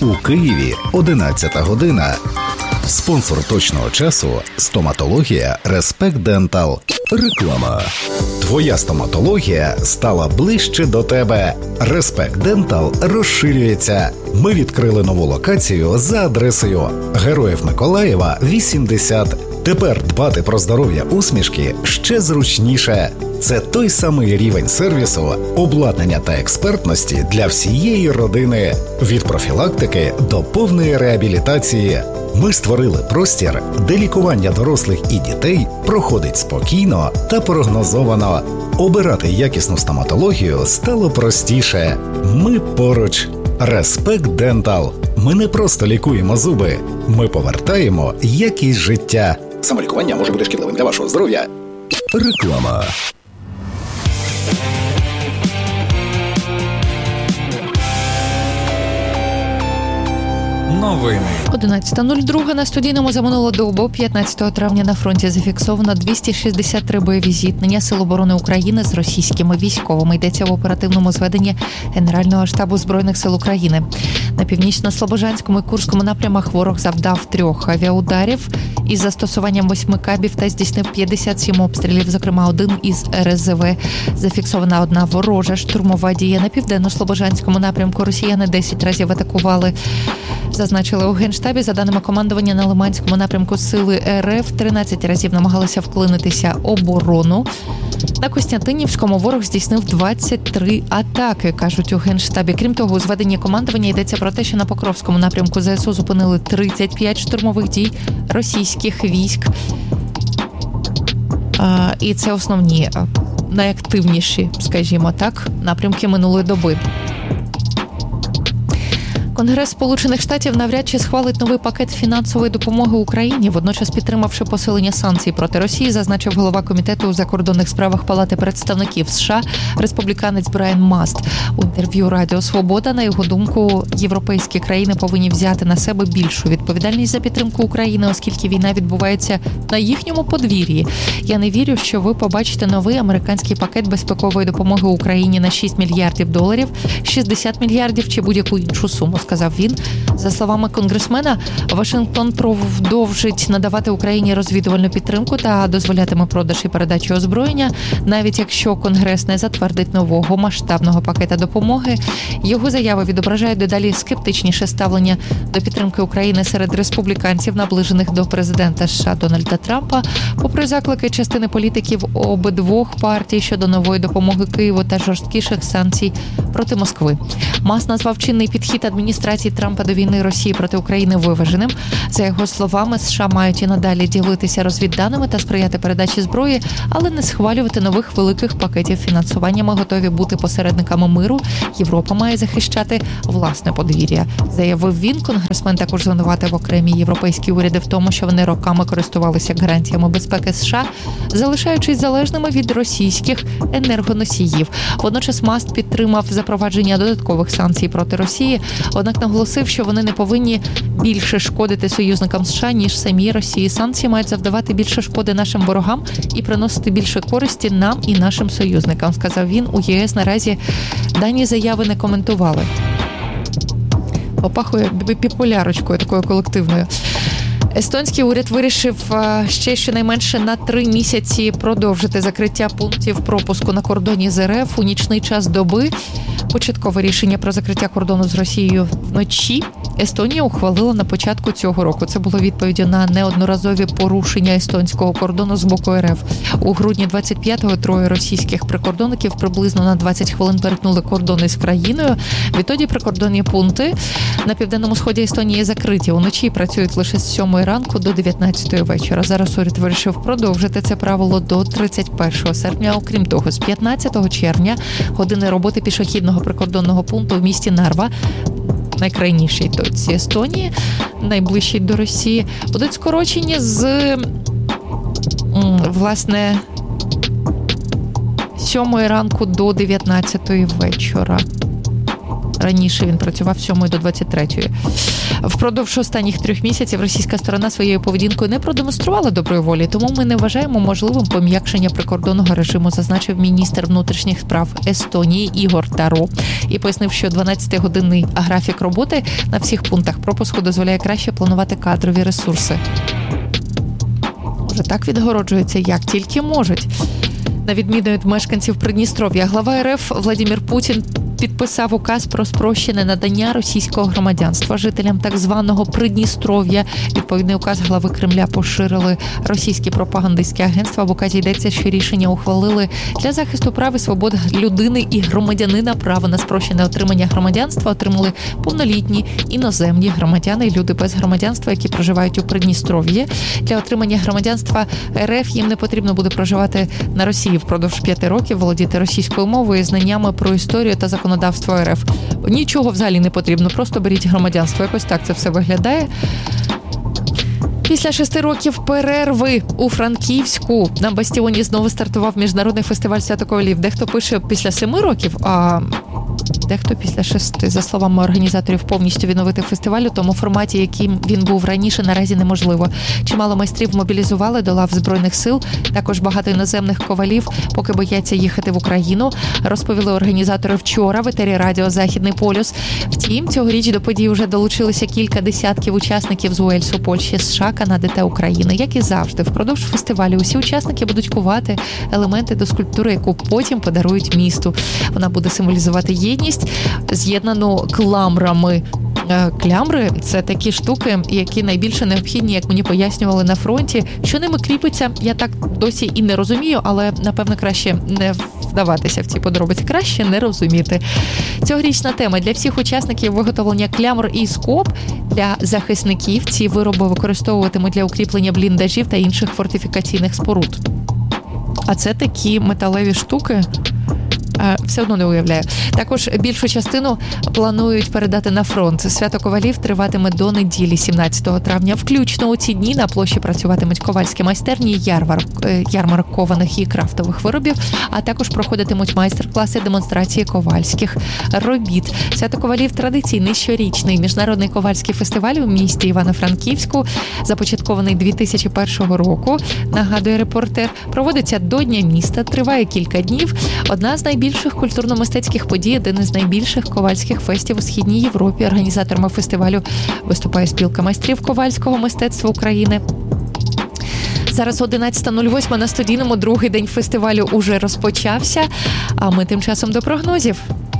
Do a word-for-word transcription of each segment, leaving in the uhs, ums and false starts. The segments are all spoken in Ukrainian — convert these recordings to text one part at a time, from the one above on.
У Києві одинадцята година. Спонсор точного часу – стоматологія Respect Dental. Реклама. Твоя стоматологія стала ближче до тебе. Respect Dental розширюється. Ми відкрили нову локацію за адресою Героїв Миколаєва, вісімдесят. Тепер дбати про здоров'я усмішки ще зручніше. Це той самий рівень сервісу, обладнання та експертності для всієї родини. Від профілактики до повної реабілітації. Ми створили простір, де лікування дорослих і дітей проходить спокійно та прогнозовано. Обирати якісну стоматологію стало простіше. Ми поруч. Respect Dental. Ми не просто лікуємо зуби. Ми повертаємо якість життя. Самолікування може бути шкідливим для вашого здоров'я. Реклама. Новини. одинадцята нуль два на студійному за минулу добу, п'ятнадцятого травня на фронті зафіксовано двісті шістдесят три бойові зіткнення Сил оборони України з російськими військовими. Йдеться в оперативному зведенні Генерального штабу Збройних сил України. На північно-слобожанському і Курському напрямах ворог завдав трьох авіаударів із застосуванням восьми кабів та здійснив п'ятдесят сім обстрілів, зокрема один із ер ес зе ве. Зафіксована одна ворожа штурмова дія. На південно-слобожанському напрямку росіяни десять разів атакували. Зазначили у Генштабі, за даними командування, на Лиманському напрямку сили ер еф тринадцять разів намагалися вклинитися оборону. На Костянтинівському ворог здійснив двадцять три атаки, кажуть у Генштабі. Крім того, у зведенні командування йдеться про те, що на Покровському напрямку зе ес у зупинили тридцять п'ять штурмових дій російських військ. А, і це основні, найактивніші, скажімо так, напрямки минулої доби. Конгрес Сполучених Штатів навряд чи схвалить новий пакет фінансової допомоги Україні, водночас підтримавши посилення санкцій проти Росії, зазначив голова комітету у закордонних справах Палати представників США, республіканець Брайан Маст. У інтерв'ю Радіо Свобода, на його думку, європейські країни повинні взяти на себе більшу відповідальність за підтримку України, оскільки війна відбувається на їхньому подвір'ї. Я не вірю, що ви побачите новий американський пакет безпекової допомоги Україні на шість мільярдів доларів, шістдесят мільярдів чи будь-яку іншу суму, сказав він. За словами конгресмена, Вашингтон продовжить надавати Україні розвідувальну підтримку та дозволятиме продаж і передачу озброєння, навіть якщо Конгрес не затвердить нового масштабного пакета допомоги. Його заяви відображають дедалі скептичніше ставлення до підтримки України серед республіканців, наближених до президента США Дональда Трампа, попри заклики частини політиків обидвох партій щодо нової допомоги Києву та жорсткіших санкцій проти Москви. Мас назвав чинний підхід адміністрації Трампа до війни Росії проти України виваженим. За його словами, США мають і надалі ділитися розвідданими та сприяти передачі зброї, але не схвалювати нових великих пакетів фінансування. Ми готові бути посередниками миру. Європа має захищати власне подвір'я, заявив він. Конгресмен також звинуватив окремі європейські уряди в тому, що вони роками користувалися гарантіями безпеки США, залишаючись залежними від російських енергоносіїв. Водночас Маст підтримав запровадження додаткових санкцій проти Росії, однак наголосив, що вони не повинні більше шкодити союзникам США, ніж самі Росії. Санкції мають завдавати більше шкоди нашим ворогам і приносити більше користі нам і нашим союзникам, сказав він. У ЄС наразі дані заяви не коментували. Попахує біполярочкою такою колективною. Естонський уряд вирішив ще щонайменше на три місяці продовжити закриття пунктів пропуску на кордоні з ер еф у нічний час доби. Початкове рішення про закриття кордону з Росією вночі Естонія ухвалила на початку цього року. Це було відповіддю на неодноразові порушення естонського кордону з боку ер еф. У грудні двадцять п'ятого троє російських прикордонників приблизно на двадцять хвилин перетнули кордони з країною. Відтоді прикордонні пункти на південному сході Естонії закриті. Уночі працюють лише з сьомої ранку до дев'ятнадцятої вечора. Зараз уряд вирішив продовжити це правило до тридцять першого серпня. Окрім того, з п'ятнадцятого червня години роботи пішохідного прикордонного пункту в місті Нарва, найкрайнішій точці Естонії, найближчій до Росії, будуть скорочені з, власне, сьомої ранку до дев'ятнадцятої вечора. Раніше він працював з сьомої до двадцять третьої. Впродовж останніх трьох місяців російська сторона своєю поведінкою не продемонструвала доброї волі, тому ми не вважаємо можливим пом'якшення прикордонного режиму, зазначив міністр внутрішніх справ Естонії Ігор Таро. І пояснив, що дванадцятигодинний графік роботи на всіх пунктах пропуску дозволяє краще планувати кадрові ресурси. Може, так відгороджується, як тільки можуть. На відміну від мешканців Придністров'я, глава РФ Владимир Путін підписав указ про спрощене надання російського громадянства жителям так званого Придністров'я. Відповідний указ глави Кремля поширили російські пропагандистські агентства. В указі йдеться, що рішення ухвалили для захисту прав і свобод людини і громадянина. Право на спрощене отримання громадянства отримали повнолітні іноземні громадяни і люди без громадянства, які проживають у Придністров'ї. Для отримання громадянства РФ їм не потрібно буде проживати на Росії впродовж п'яти років, володіти російською мовою, знаннями про історію та законодавство РФ. Нічого взагалі не потрібно, просто беріть громадянство. Якось так це все виглядає. Після шести років перерви у Франківську на Бастіоні знову стартував міжнародний фестиваль «Свято Ковалів». Дехто пише після семи років, а дехто після шести. За словами організаторів, повністю відновити фестиваль у тому форматі, яким він був раніше, наразі неможливо. Чимало майстрів мобілізували до лав Збройних сил, також багато іноземних ковалів, поки бояться їхати в Україну, розповіли організатори вчора в етері радіо «Західний полюс». Втім, цьогоріч до події вже долучилися кілька десятків учасників з Уельсу, Польщі, США, Канади та України. Як і завжди, впродовж фестивалю усі учасники будуть кувати елементи до скульптури, яку потім подарують місту. Вона буде символізувати єдність, з'єднану кламрами. Клямри – це такі штуки, які найбільше необхідні, як мені пояснювали на фронті. Що ними кріпиться, я так досі і не розумію, але, напевно, краще не вдаватися в ці подробиці, краще не розуміти. Цьогорічна тема для всіх учасників виготовлення клямр і скоб для захисників. Ці вироби використовуватимуть для укріплення бліндажів та інших фортифікаційних споруд. А це такі металеві штуки, все одно не уявляю. Також більшу частину планують передати на фронт. Свято Ковалів триватиме до неділі, сімнадцятого травня. Включно у ці дні на площі працюватимуть ковальські майстерні, ярмарок, ярмарок кованих і крафтових виробів, а також проходитимуть майстер-класи, демонстрації ковальських робіт. Свято Ковалів – традиційний щорічний міжнародний ковальський фестиваль у місті Івано-Франківську, започаткований дві тисячі першого року, нагадує репортер. Проводиться до Дня міста, триває кілька днів. Одна з найбільших Найбільших культурно-мистецьких подій, один із найбільших ковальських фестів у Східній Європі. Організаторами фестивалю виступає спілка майстрів ковальського мистецтва України. Зараз одинадцята нуль вісім на студійному, другий день фестивалю уже розпочався, а ми тим часом до прогнозів.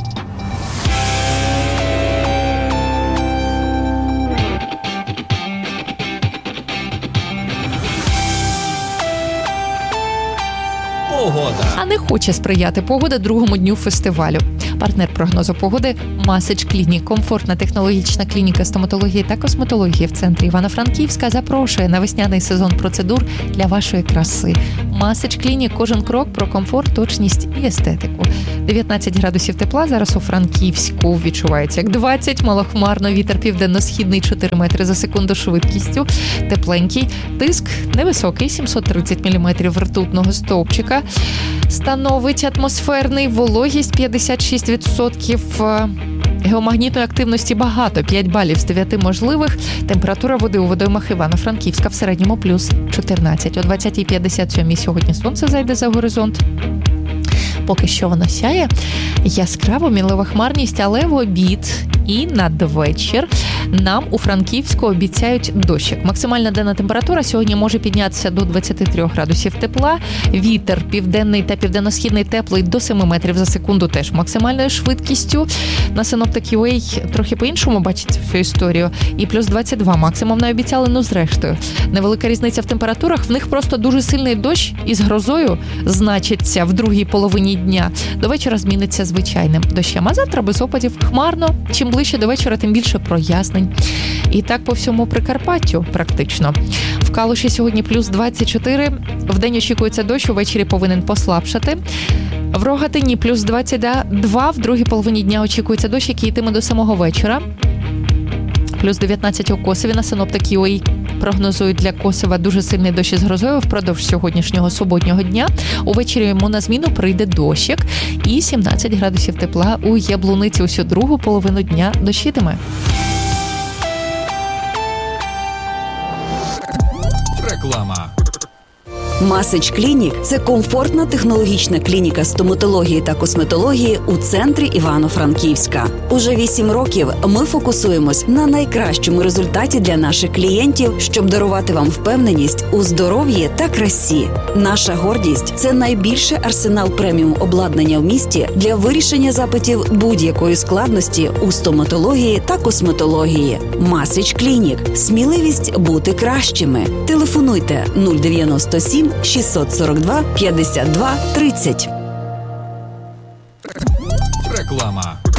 Погода. А не хоче сприяти погода другому дню фестивалю. Партнер прогнозу погоди – Масич Клінік. Комфортна технологічна клініка стоматології та косметології в центрі Івано-Франківська запрошує на весняний сезон процедур для вашої краси. Масич Клінік – кожен крок про комфорт, точність і естетику. дев'ятнадцять градусів тепла зараз у Франківську. Відчувається як двадцять, малохмарно, вітер південно-східний чотири метри за секунду швидкістю. Тепленький, тиск невисокий, сімсот тридцять міліметрів ртутного стовпчика. Становить атмосферний, вологість п'ятдесят шість відсотків. Геомагнітної активності багато, п'ять балів з дев'яти можливих. Температура води у водоймах Івано-Франківська в середньому плюс чотирнадцять. О двадцятій п'ятдесят сьом сьогодні сонце зайде за горизонт. Поки що воно сяє. Яскраво, мінлива хмарність, але в обід і надвечір нам у Франківську обіцяють дощик. Максимальна денна температура сьогодні може піднятися до двадцять три градусів тепла. Вітер південний та південно-східний теплий до семи метрів за секунду теж максимальною швидкістю. На Synoptic ю ей трохи по-іншому бачить цю історію. І плюс двадцять два максимум не обіцяли, ну зрештою. Невелика різниця в температурах, в них просто дуже сильний дощ із грозою значиться в другій половині дня. До вечора зміниться звичайним дощем. А завтра без опадів, хмарно. Чим ближче до вечора, тим більше прояснень. І так по всьому Прикарпаттю практично. В Калуші сьогодні плюс двадцять чотири. Вдень очікується дощ, увечері повинен послабшати. В Рогатині плюс двадцять два. В другій половині дня очікується дощ, який йтиме до самого вечора. Плюс дев'ятнадцять у Косові на Synoptic ю ей. Прогнозують для Косова дуже сильний дощ із грозою впродовж сьогоднішнього суботнього дня. Увечері йому на зміну прийде дощик і сімнадцять градусів тепла у Яблуниці. Усю другу половину дня дощитиме. Реклама. Масич Клінік – це комфортна технологічна клініка стоматології та косметології у центрі Івано-Франківська. Уже вісім років ми фокусуємось на найкращому результаті для наших клієнтів, щоб дарувати вам впевненість у здоров'ї та красі. Наша гордість – це найбільший арсенал преміум обладнання в місті для вирішення запитів будь-якої складності у стоматології та косметології. Масич Клінік – сміливість бути кращими. Телефонуйте нуль дев'яносто сім шістсот сорок два п'ятдесят два тридцять. Реклама.